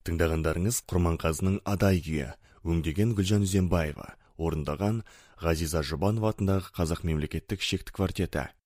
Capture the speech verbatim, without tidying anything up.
Тыңдағандарыңыз Құрманғазының Адай күйі, өңдеген Гүлжан Үзенбаева, орындаған Ғазиза Жұбанова атындағы Қазақ мемлекеттік шекті квартеті.